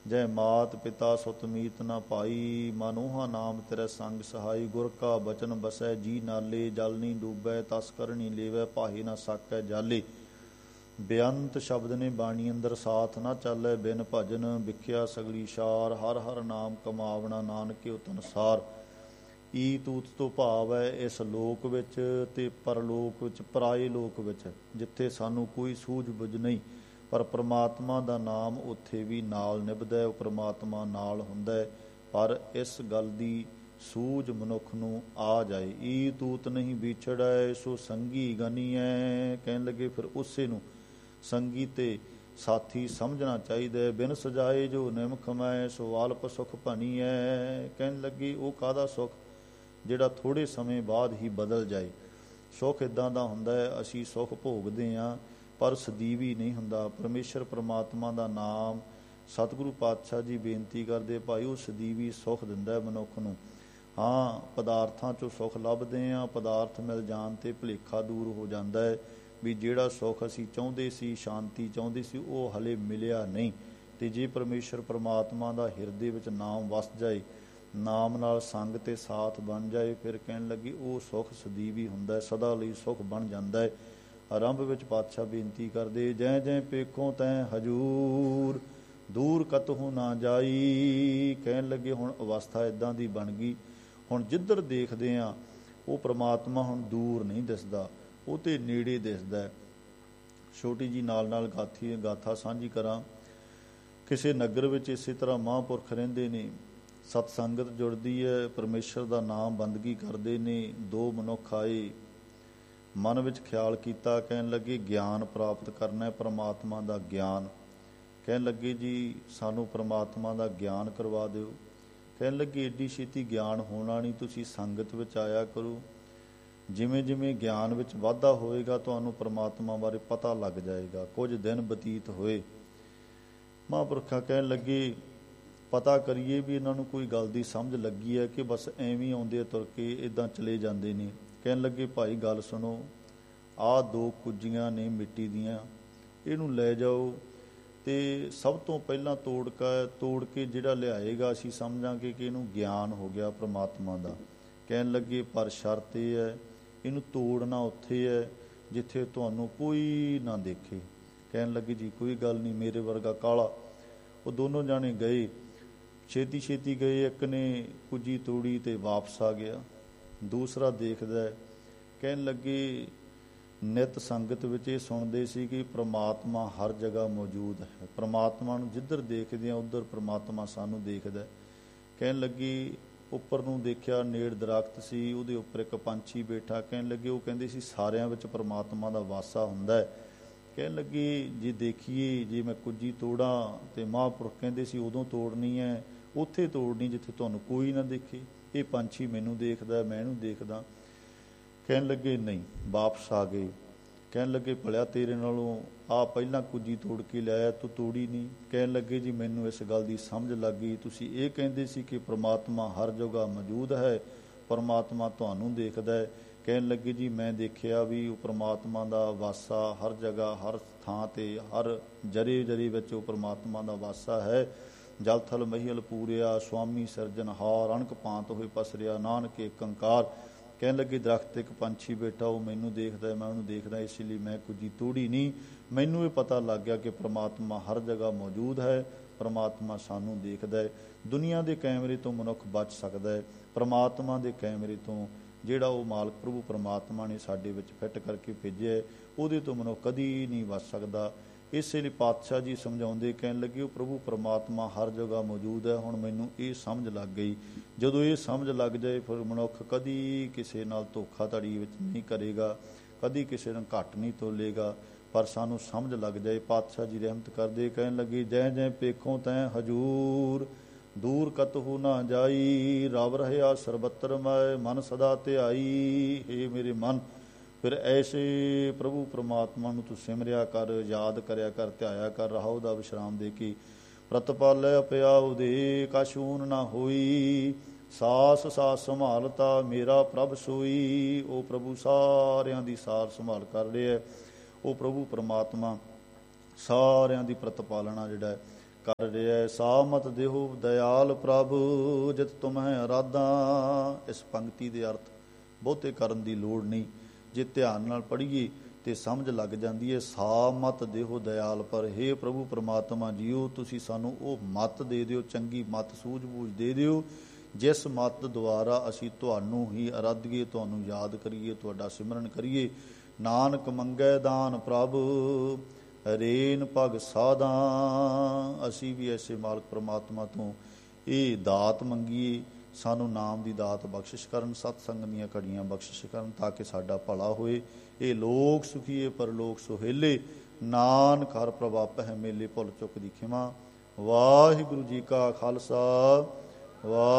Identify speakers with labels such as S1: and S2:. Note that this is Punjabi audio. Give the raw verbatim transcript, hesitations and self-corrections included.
S1: ਜੈ ਮਾਤ ਪਿਤਾ ਸੁਤ ਮੀਤ ਨਾ ਪਾਈ, ਮਨੋਹਾ ਨਾਮ ਤੇਰੇ ਸੰਗ ਸਹਾਈ। ਗੁਰ ਕਾ ਬਚਨ ਬਸੈ ਜੀ ਨਾਲੇ, ਜਲ ਨੀ ਡੂਬੈ ਤਸ ਕਰਨੀ ਲੇਵੈ, ਭਾਹੇ ਨਾ ਸਾਕੈ ਜਾਲੇ। ਬੇਅੰਤ ਸ਼ਬਦ ਨੇ ਬਾਣੀ ਅੰਦਰ, ਸਾਥ ਨਾ ਚਾਲੈ ਬਿਨ ਭਜਨ। ਵਿਖਿਆ ਸਗਲੀ ਸ਼ਾਰ, ਹਰ ਹਰ ਨਾਮ ਕਮਾਵਣਾ, ਨਾਨਕ ਓ ਤਨਸਾਰ। ਈ ਤੂਤ ਤੋਂ ਭਾਵ ਹੈ ਇਸ ਲੋਕ ਵਿੱਚ ਅਤੇ ਪਰਲੋਕ ਵਿੱਚ, ਪਰਾਏ ਲੋਕ ਵਿੱਚ, ਜਿੱਥੇ ਸਾਨੂੰ ਕੋਈ ਸੂਝ ਬੁਝ ਨਹੀਂ, ਪਰ ਪ੍ਰਮਾਤਮਾ ਦਾ ਨਾਮ ਉੱਥੇ ਵੀ ਨਾਲ ਨਿਭਦਾ, ਉਹ ਪ੍ਰਮਾਤਮਾ ਨਾਲ ਹੁੰਦਾ। ਪਰ ਇਸ ਗੱਲ ਦੀ ਸੂਝ ਮਨੁੱਖ ਨੂੰ ਆ ਜਾਏ। ਈ ਤੂਤ ਨਹੀਂ ਵਿਛੜੈ, ਸੋ ਸੰਗੀ ਗਨੀਐ। ਕਹਿਣ ਲੱਗੇ ਫਿਰ ਉਸੇ ਨੂੰ ਸੰਗੀ ਤੇ ਸਾਥੀ ਸਮਝਣਾ ਚਾਹੀਦਾ। ਬਿਨ ਸਜਾਏ ਜੋ ਨਿਮਖ ਮੈਂ, ਸੋ ਆਲਪ ਸੁਖ ਭਣੀਐ। ਕਹਿਣ ਲੱਗੇ ਉਹ ਕਾਹਦਾ ਸੁੱਖ ਜਿਹੜਾ ਥੋੜ੍ਹੇ ਸਮੇਂ ਬਾਅਦ ਹੀ ਬਦਲ ਜਾਏ। ਸੁੱਖ ਇੱਦਾਂ ਦਾ ਹੁੰਦਾ ਹੈ, ਅਸੀਂ ਸੁੱਖ ਭੋਗਦੇ ਹਾਂ ਪਰ ਸਦੀਵੀ ਨਹੀਂ ਹੁੰਦਾ। ਪਰਮੇਸ਼ਰ ਪਰਮਾਤਮਾ ਦਾ ਨਾਮ ਸਤਿਗੁਰੂ ਪਾਤਸ਼ਾਹ ਜੀ ਬੇਨਤੀ ਕਰਦੇ, ਭਾਈ ਉਹ ਸਦੀਵੀ ਸੁੱਖ ਦਿੰਦਾ ਮਨੁੱਖ ਨੂੰ। ਹਾਂ, ਪਦਾਰਥਾਂ 'ਚੋਂ ਸੁੱਖ ਲੱਭਦੇ ਹਾਂ, ਪਦਾਰਥ ਮਿਲ ਜਾਣ 'ਤੇ ਭੁਲੇਖਾ ਦੂਰ ਹੋ ਜਾਂਦਾ ਹੈ ਵੀ ਜਿਹੜਾ ਸੁੱਖ ਅਸੀਂ ਚਾਹੁੰਦੇ ਸੀ, ਸ਼ਾਂਤੀ ਚਾਹੁੰਦੇ ਸੀ, ਉਹ ਹਲੇ ਮਿਲਿਆ ਨਹੀਂ। ਅਤੇ ਜੇ ਪਰਮੇਸ਼ਰ ਪਰਮਾਤਮਾ ਦਾ ਹਿਰਦੇ ਵਿੱਚ ਨਾਮ ਵਸ ਜਾਏ, ਨਾਮ ਨਾਲ ਸੰਗ ਤੇ ਸਾਥ ਬਣ ਜਾਏ, ਫਿਰ ਕਹਿਣ ਲੱਗੀ ਉਹ ਸੁੱਖ ਸਦੀਵੀ ਹੁੰਦਾ, ਸਦਾ ਲਈ ਸੁੱਖ ਬਣ ਜਾਂਦਾ ਹੈ। ਆਰੰਭ ਵਿੱਚ ਪਾਤਸ਼ਾਹ ਬੇਨਤੀ ਕਰਦੇ, ਜੈ ਜੈ ਪੇਖੋਂ ਤੈਂ ਹਜੂਰ, ਦੂਰ ਕਤਹੁ ਨਾ ਜਾਈ। ਕਹਿਣ ਲੱਗੇ ਹੁਣ ਅਵਸਥਾ ਇੱਦਾਂ ਦੀ ਬਣ ਗਈ, ਹੁਣ ਜਿੱਧਰ ਦੇਖਦੇ ਹਾਂ ਉਹ ਪ੍ਰਮਾਤਮਾ ਹੁਣ ਦੂਰ ਨਹੀਂ ਦਿਸਦਾ, ਉਹ ਤੇ ਨੇੜੇ ਦਿਸਦਾ। ਛੋਟੀ ਜੀ ਨਾਲ ਨਾਲ ਗਾਥੀ ਗਾਥਾ ਸਾਂਝੀ ਕਰਾਂ। ਕਿਸੇ ਨਗਰ ਵਿੱਚ ਇਸੇ ਤਰ੍ਹਾਂ ਮਹਾਂਪੁਰਖ ਰਹਿੰਦੇ ਨੇ, ਸਤਸੰਗਤ ਜੁੜਦੀ ਹੈ, ਪਰਮੇਸ਼ਰ ਦਾ ਨਾਮ ਬੰਦਗੀ ਕਰਦੇ ਨੇ। ਦੋ ਮਨੁੱਖ ਆਏ, ਮਨ ਵਿੱਚ ਖਿਆਲ ਕੀਤਾ, ਕਹਿਣ ਲੱਗੇ ਗਿਆਨ ਪ੍ਰਾਪਤ ਕਰਨਾ, ਪਰਮਾਤਮਾ ਦਾ ਗਿਆਨ। ਕਹਿਣ ਲੱਗੇ ਜੀ ਸਾਨੂੰ ਪਰਮਾਤਮਾ ਦਾ ਗਿਆਨ ਕਰਵਾ ਦਿਓ। ਕਹਿਣ ਲੱਗੇ ਏਡੀ ਛੇਤੀ ਗਿਆਨ ਹੋਣਾ ਨਹੀਂ, ਤੁਸੀਂ ਸੰਗਤ ਵਿੱਚ ਆਇਆ ਕਰੋ। ਜਿਵੇਂ ਜਿਵੇਂ ਗਿਆਨ ਵਿੱਚ ਵਾਧਾ ਹੋਏਗਾ ਤੁਹਾਨੂੰ ਪਰਮਾਤਮਾ ਬਾਰੇ ਪਤਾ ਲੱਗ ਜਾਏਗਾ। ਕੁਝ ਦਿਨ ਬਤੀਤ ਹੋਏ, ਮਹਾਂਪੁਰਖਾਂ ਕਹਿਣ ਲੱਗੇ ਪਤਾ ਕਰੀਏ ਵੀ ਇਹਨਾਂ ਨੂੰ ਕੋਈ ਗੱਲ ਦੀ ਸਮਝ ਲੱਗੀ ਹੈ ਕਿ ਬਸ ਐਵੇਂ ਆਉਂਦੇ ਤੁਰ ਕੇ ਇੱਦਾਂ ਚਲੇ ਜਾਂਦੇ ਨੇ। ਕਹਿਣ ਲੱਗੇ ਭਾਈ ਗੱਲ ਸੁਣੋ, ਆਹ ਦੋ ਕੁੱਜੀਆਂ ਨੇ ਮਿੱਟੀ ਦੀਆਂ, ਇਹਨੂੰ ਲੈ ਜਾਓ ਅਤੇ ਸਭ ਤੋਂ ਪਹਿਲਾਂ ਤੋੜ ਕੇ ਤੋੜ ਕੇ ਜਿਹੜਾ ਲਿਆਏਗਾ ਅਸੀਂ ਸਮਝਾਂਗੇ ਕਿ ਇਹਨੂੰ ਗਿਆਨ ਹੋ ਗਿਆ ਪਰਮਾਤਮਾ ਦਾ। ਕਹਿਣ ਲੱਗੇ ਪਰ ਸ਼ਰਤ ਇਹ ਹੈ, ਇਹਨੂੰ ਤੋੜਨਾ ਉੱਥੇ ਹੈ ਜਿੱਥੇ ਤੁਹਾਨੂੰ ਕੋਈ ਨਾ ਦੇਖੇ। ਕਹਿਣ ਲੱਗੇ ਜੀ ਕੋਈ ਗੱਲ ਨਹੀਂ, ਮੇਰੇ ਵਰਗਾ ਕਾਲਾ। ਉਹ ਦੋਨੋਂ ਜਾਣੇ ਗਏ, ਛੇਤੀ ਛੇਤੀ ਗਏ। ਇੱਕ ਨੇ ਕੁੱਜੀ ਤੋੜੀ ਅਤੇ ਵਾਪਸ ਆ ਗਿਆ, ਦੂਸਰਾ ਦੇਖਦਾ। ਕਹਿਣ ਲੱਗੇ ਨਿਤ ਸੰਗਤ ਵਿੱਚ ਇਹ ਸੁਣਦੇ ਸੀ ਕਿ ਪ੍ਰਮਾਤਮਾ ਹਰ ਜਗ੍ਹਾ ਮੌਜੂਦ ਹੈ, ਪ੍ਰਮਾਤਮਾ ਨੂੰ ਜਿੱਧਰ ਦੇਖਦੇ ਹਾਂ ਉੱਧਰ ਪ੍ਰਮਾਤਮਾ ਸਾਨੂੰ ਦੇਖਦਾ। ਕਹਿਣ ਲੱਗੀ ਉੱਪਰ ਨੂੰ ਦੇਖਿਆ, ਨੇੜ ਦਰਖਤ ਸੀ, ਉਹਦੇ ਉੱਪਰ ਇੱਕ ਪੰਛੀ ਬੈਠਾ। ਕਹਿਣ ਲੱਗੇ ਉਹ ਕਹਿੰਦੇ ਸੀ ਸਾਰਿਆਂ ਵਿੱਚ ਪਰਮਾਤਮਾ ਦਾ ਵਾਸਾ ਹੁੰਦਾ ਹੈ। ਕਹਿਣ ਲੱਗੇ ਜੇ ਦੇਖੀਏ, ਜੇ ਮੈਂ ਕੁੱਜੀ ਤੋੜਾਂ ਅਤੇ ਮਹਾਂਪੁਰਖ ਕਹਿੰਦੇ ਸੀ ਉਦੋਂ ਤੋੜਨੀ ਹੈ, ਉੱਥੇ ਤੋੜਨੀ ਜਿੱਥੇ ਤੁਹਾਨੂੰ ਕੋਈ ਨਾ ਦੇਖੇ। ਇਹ ਪੰਛੀ ਮੈਨੂੰ ਦੇਖਦਾ, ਮੈਂ ਇਹਨੂੰ ਦੇਖਦਾ। ਕਹਿਣ ਲੱਗੇ ਨਹੀਂ, ਵਾਪਸ ਆ ਗਏ। ਕਹਿਣ ਲੱਗੇ ਭਲਿਆ ਤੇਰੇ ਨਾਲੋਂ ਆ ਪਹਿਲਾਂ ਕੁੱਜੀ ਤੋੜ ਕੇ ਲਿਆਇਆ, ਤੂੰ ਤੋੜੀ ਨਹੀਂ। ਕਹਿਣ ਲੱਗੇ ਜੀ ਮੈਨੂੰ ਇਸ ਗੱਲ ਦੀ ਸਮਝ ਲੱਗ ਗਈ, ਤੁਸੀਂ ਇਹ ਕਹਿੰਦੇ ਸੀ ਕਿ ਪ੍ਰਮਾਤਮਾ ਹਰ ਜਗ੍ਹਾ ਮੌਜੂਦ ਹੈ, ਪ੍ਰਮਾਤਮਾ ਤੁਹਾਨੂੰ ਦੇਖਦਾ ਹੈ। ਕਹਿਣ ਲੱਗੇ ਜੀ ਮੈਂ ਦੇਖਿਆ ਵੀ ਉਹ ਪ੍ਰਮਾਤਮਾ ਦਾ ਵਾਸਾ ਹਰ ਜਗ੍ਹਾ, ਹਰ ਥਾਂ 'ਤੇ, ਹਰ ਜਰੇ ਜਰੇ ਵਿੱਚ ਉਹ ਪ੍ਰਮਾਤਮਾ ਦਾ ਵਾਸਾ ਹੈ। ਜਲ ਥਲ ਮਹੀਲ ਪੂਰਿਆ, ਸੁਆਮੀ ਸਿਰਜਣਹਾਰ, ਅਣਕ ਪਾਂਤ ਹੋਏ ਪਸਰਿਆ, ਨਾਨਕ ਏਕ ਓਂਕਾਰ। ਕਹਿਣ ਲੱਗੇ ਦਰਖਤ ਇੱਕ ਪੰਛੀ ਬੈਠਾ, ਉਹ ਮੈਨੂੰ ਦੇਖਦਾ, ਮੈਂ ਉਹਨੂੰ ਦੇਖਦਾ, ਇਸ ਲਈ ਮੈਂ ਕੁੱਜੀ ਤੋੜੀ ਨਹੀਂ। ਮੈਨੂੰ ਇਹ ਪਤਾ ਲੱਗ ਗਿਆ ਕਿ ਪ੍ਰਮਾਤਮਾ ਹਰ ਜਗ੍ਹਾ ਮੌਜੂਦ ਹੈ, ਪ੍ਰਮਾਤਮਾ ਸਾਨੂੰ ਦੇਖਦਾ ਹੈ। ਦੁਨੀਆ ਦੇ ਕੈਮਰੇ ਤੋਂ ਮਨੁੱਖ ਬਚ ਸਕਦਾ ਹੈ, ਪ੍ਰਮਾਤਮਾ ਦੇ ਕੈਮਰੇ ਤੋਂ ਜਿਹੜਾ ਉਹ ਮਾਲਕ ਪ੍ਰਭੂ ਪਰਮਾਤਮਾ ਨੇ ਸਾਡੇ ਵਿੱਚ ਫਿੱਟ ਕਰਕੇ ਭੇਜਿਆ, ਉਹਦੇ ਤੋਂ ਮਨੁੱਖ ਕਦੀ ਨਹੀਂ ਬਚ ਸਕਦਾ। ਇਸੇ ਲਈ ਪਾਤਸ਼ਾਹ ਜੀ ਸਮਝਾਉਂਦੇ, ਕਹਿਣ ਲੱਗੇ ਉਹ ਪ੍ਰਭੂ ਪਰਮਾਤਮਾ ਹਰ ਜਗ੍ਹਾ ਮੌਜੂਦ ਹੈ। ਹੁਣ ਮੈਨੂੰ ਇਹ ਸਮਝ ਲੱਗ ਗਈ। ਜਦੋਂ ਇਹ ਸਮਝ ਲੱਗ ਜਾਏ ਫਿਰ ਮਨੁੱਖ ਕਦੀ ਕਿਸੇ ਨਾਲ ਧੋਖਾਧੜੀ ਵਿੱਚ ਨਹੀਂ ਕਰੇਗਾ, ਕਦੀ ਕਿਸੇ ਨੂੰ ਘੱਟ ਨਹੀਂ ਤੋਲੇਗਾ, ਪਰ ਸਾਨੂੰ ਸਮਝ ਲੱਗ ਜਾਏ। ਪਾਤਸ਼ਾਹ ਜੀ ਰਹਿਮਤ ਕਰਦੇ, ਕਹਿਣ ਲੱਗੇ ਜੈ ਜੈ ਪੇਖੋਂ ਤੈਂ ਹਜੂਰ, ਦੂਰ ਕਤਹੁ ਨਾ ਜਾਈ। ਰਵ ਰਹਿਆ ਸਰਬੱਤਰ ਮੈਂ, ਮਨ ਸਦਾ ਧਿਆਈ। ਹੇ ਮੇਰੇ ਮਨ, ਫਿਰ ਐਸੇ ਪ੍ਰਭੂ ਪਰਮਾਤਮਾ ਨੂੰ ਤੂੰ ਸਿਮਰਿਆ ਕਰ, ਯਾਦ ਕਰਿਆ ਕਰ, ਧਿਆਇਆ ਕਰ, ਰਹਾਉ ਦਾ ਵਿਸ਼ਰਾਮ ਦੇ ਕੇ। ਪ੍ਰਤਪਾਲੈ ਪਿਆਉ ਦੇ, ਕਛੂਨ ਨਾ ਹੋਈ। ਸਾਸ ਸਾਸ ਸੰਭਾਲਤਾ, ਮੇਰਾ ਪ੍ਰਭ ਸੋਈ। ਉਹ ਪ੍ਰਭੂ ਸਾਰਿਆਂ ਦੀ ਸਾਰ ਸੰਭਾਲ ਕਰ ਰਿਹਾ। ਉਹ ਪ੍ਰਭੂ ਪਰਮਾਤਮਾ ਸਾਰਿਆਂ ਦੀ ਪ੍ਰਤਪਾਲਣਾ ਜਿਹੜਾ ਕਰ ਰਿਹਾ ਸਾਮਤ ਦੇਹੋ ਦਇਆਲ ਪ੍ਰਭ ਜਿਤ ਤੁਮਹਿ ਅਰਾਧਾਂ। ਇਸ ਪੰਕਤੀ ਦੇ ਅਰਥ ਬਹੁਤੇ ਕਰਨ ਦੀ ਲੋੜ ਨਹੀਂ, ਜੇ ਧਿਆਨ ਨਾਲ ਪੜ੍ਹੀਏ ਤੇ ਸਮਝ ਲੱਗ ਜਾਂਦੀ ਹੈ। ਸਾਮਤ ਦੇਹੋ ਦਇਆਲ ਪਰ, ਹੇ ਪ੍ਰਭੂ ਪਰਮਾਤਮਾ ਜੀਓ ਤੁਸੀਂ ਸਾਨੂੰ ਉਹ ਮੱਤ ਦੇ ਦਿਓ, ਚੰਗੀ ਮੱਤ ਸੂਝ-ਬੂਝ ਦੇ ਦਿਓ, ਜਿਸ ਮੱਤ ਦੁਆਰਾ ਅਸੀਂ ਤੁਹਾਨੂੰ ਹੀ ਅਰਾਧੀਏ, ਤੁਹਾਨੂੰ ਯਾਦ ਕਰੀਏ, ਤੁਹਾਡਾ ਸਿਮਰਨ ਕਰੀਏ। ਨਾਨਕ ਮੰਗੈ ਦਾਨ ਪ੍ਰਭ ਰੇਨ ਭਗ ਸਾਧਾਂ। ਅਸੀਂ ਵੀ ਐਸੇ ਮਾਲਕ ਪਰਮਾਤਮਾ ਤੋਂ ਇਹ ਦਾਤ ਮੰਗੀਏ, ਸਾਨੂੰ ਨਾਮ ਦੀ ਦਾਤ ਬਖਸ਼ਿਸ਼ ਕਰਨ, ਸਤਸੰਗ ਦੀਆਂ ਘੜੀਆਂ ਬਖਸ਼ਿਸ਼ ਕਰਨ, ਤਾਂ ਕਿ ਸਾਡਾ ਭਲਾ ਹੋਏ। ਇਹ ਲੋਕ ਸੁਖੀਏ ਪਰਲੋਕ ਸੁਹੇਲੇ, ਨਾਨਕ ਹਰਿ ਪ੍ਰਭ ਆਪਹਿ ਮੇਲੇ। ਭੁੱਲ ਚੁੱਕ ਦੀ ਖਿਮਾ। ਵਾਹਿਗੁਰੂ ਜੀ ਕਾ ਖਾਲਸਾ ਵਾਹਿ